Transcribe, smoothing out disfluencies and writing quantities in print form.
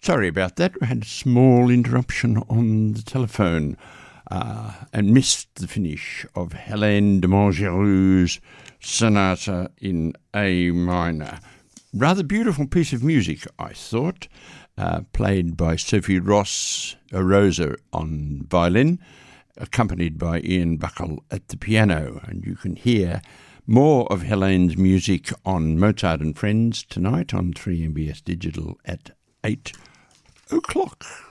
Sorry about that. We had a small interruption on the telephone and missed the finish of Hélène de Montgeroux's Sonata in A minor. Rather beautiful piece of music, I thought, played by Sophie Rosa on violin, accompanied by Ian Buckle at the piano. And you can hear more of Helene's music on Mozart and Friends tonight on 3MBS Digital at 8 o'clock.